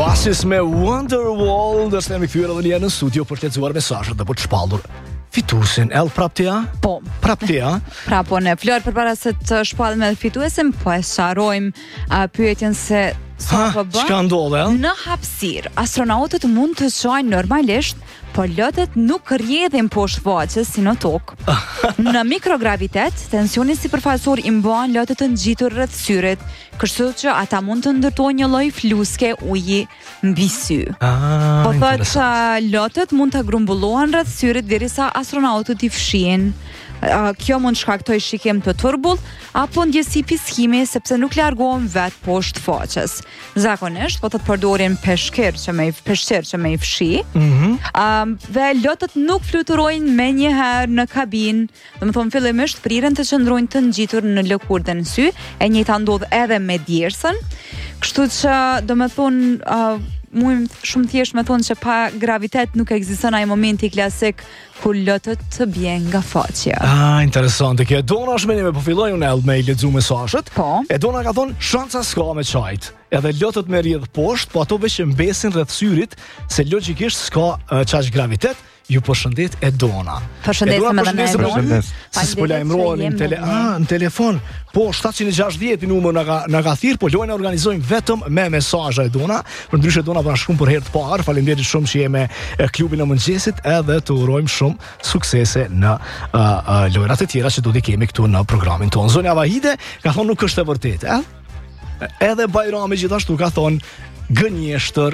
Oasis me Wonderwall. Dhe s'ne mi kthyer edhe një herë në studio për të lexuar mesazhet dhe për të shpallur fituesin. Prap ti, a? Po. Prap ti, a? Prapo në Flor, përpara se të shpallim edhe fituesin, po e sharojmë pyetjen se sa po bën. Çka ndodhe? Në hapësirë, astronautët mund të çojnë normalisht, por lotët nuk rrjedhin poshtë faqes si në tokë. Në mikrogravitet, tensioni sipërfaqësor i mban lotët të ngjitur rreth syrit, kështu që ata mund të ndërtojnë një lloj fluske uji mbi sy. Po thotë që lotët mund të grumbullohen rreth syrit derisa astronautët i fshihen. Kjo mund shkaktoj shikim të turbull apo ndjesi piskimi sepse nuk largohen vet poshtë faqes. Zakonisht po të përdorin peshqir që me i fshi. Dhe lotët nuk fluturojnë menjëherë në kabinë, domethënë fillimisht priren të qëndrojnë të ngjitur në lëkurë dhe në sy, e njëjta ndodh edhe me djersën. Kështu që domethënë mund shumë thjesht me thonë që pa gravitet nuk ekziston ai momenti klasik kur lotët të bien nga faqja. Interesante. Kjo Dona është me një po filloj unë me i lexu mesazhet. Po. E Dona ka thonë shanca s'ka me çajt. Edhe lotët me rrjedh poshtë, po ato veç mbesin rreth syrit, se logjikisht s'ka çaj gravitet. Ju përshëndet e Dona. Përshëndesim edhe ne Dona. Se s'po lajmërohen në telefon. Po 760 numër na ka thirr, po lojën e organizojmë vetëm me mesazhe e Dona. Përndryshe Dona po na shkon për herë të parë. Faleminderit shumë që je me klubin e mëngjesit, edhe të urojmë shumë suksese në lojrat e tjera që do t'i kemi këtu në programin tonë. Zonja Vahide ka thonë nuk është e vërtetë, Edhe Bajrami gjithashtu ka thonë gënjeshtër,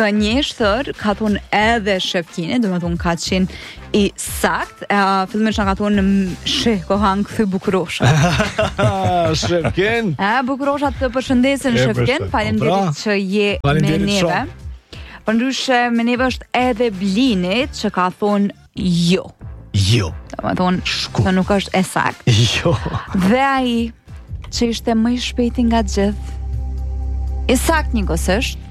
ka thonë edhe Shefkini, do të thonë ka qenë i sakt. Fillimisht ka thonë koha kthy Bukurosha. Shefkin. Bukurosha të përshëndesin Shefkin, faleminderit që je me neve. Përndryshe me neve është edhe Blini që ka thonë jo. Jo. Do të thonë se nuk është e sakt. Jo. Dhe ai që ishte më i shpejti nga gjithë, i sakt njëkohësisht,